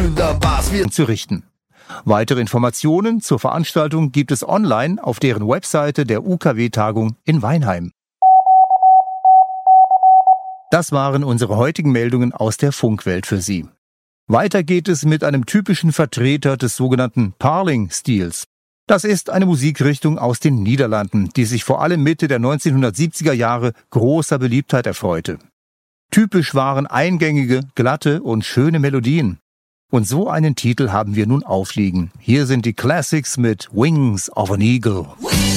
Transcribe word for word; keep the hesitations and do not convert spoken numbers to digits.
Wunderbar zu richten. Weitere Informationen zur Veranstaltung gibt es online auf deren Webseite der U K W-Tagung in Weinheim. Das waren unsere heutigen Meldungen aus der Funkwelt für Sie. Weiter geht es mit einem typischen Vertreter des sogenannten Parling-Stils. Das ist eine Musikrichtung aus den Niederlanden, die sich vor allem Mitte der neunzehnhundertsiebziger Jahre großer Beliebtheit erfreute. Typisch waren eingängige, glatte und schöne Melodien. Und so einen Titel haben wir nun aufliegen. Hier sind die Classics mit Wings of an Eagle.